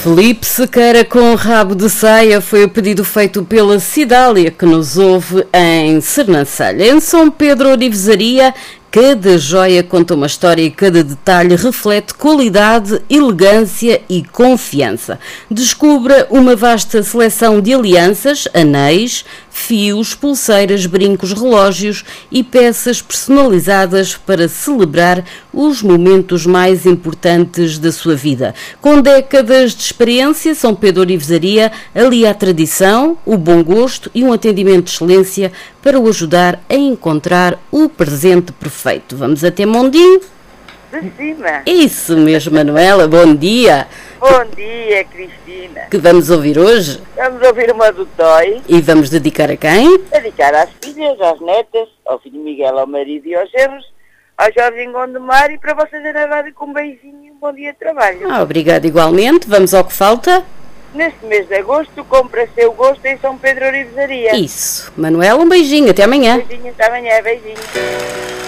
Felipe Sequeira com rabo de saia foi o pedido feito pela Cidália, que nos ouve em Sernancelha. Em São Pedro Orivesaria, cada joia conta uma história e cada detalhe reflete qualidade, elegância e confiança. Descubra uma vasta seleção de alianças, anéis, fios, pulseiras, brincos, relógios e peças personalizadas para celebrar os momentos mais importantes da sua vida. Com décadas de experiência, São Pedro Orivesaria alia a tradição, o bom gosto e um atendimento de excelência para o ajudar a encontrar o presente perfeito. Vamos até Mondinho? De cima. Isso mesmo, Manuela. Bom dia. Bom dia, Cristina. Que vamos ouvir hoje? Vamos ouvir uma do Toy. E vamos dedicar a quem? Dedicar às filhas, às netas, ao filho Miguel, ao marido e aos genros, ao Jorge Gondomar e para vocês na rádio com um beijinho e um bom dia de trabalho. Obrigada igualmente. Vamos ao que falta? Neste mês de agosto, compra seu gosto em São Pedro Orivesaria. Isso. Manuela, um beijinho. Até amanhã. Beijinho, até amanhã. Beijinho.